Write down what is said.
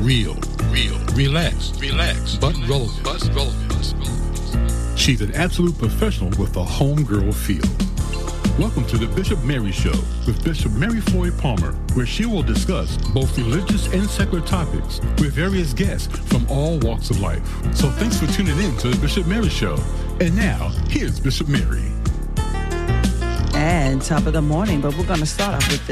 Real, relaxed, but relevant. She's an absolute professional with a homegirl feel. Welcome to the Bishop Mary Show with Bishop Mary Floyd Palmer, where she will discuss both religious and secular topics with various guests from all walks of life. So thanks for tuning in to the Bishop Mary Show. And now, here's Bishop Mary. And top of the morning, but we're going to start off with